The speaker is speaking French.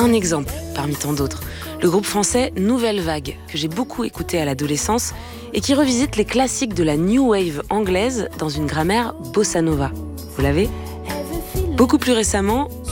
un exemple parmi tant d'autres. Le groupe français Nouvelle Vague, que j'ai beaucoup écouté à l'adolescence et qui revisite les classiques de la New Wave anglaise dans une grammaire bossa nova. Vous l'avez ? Beaucoup plus récemment,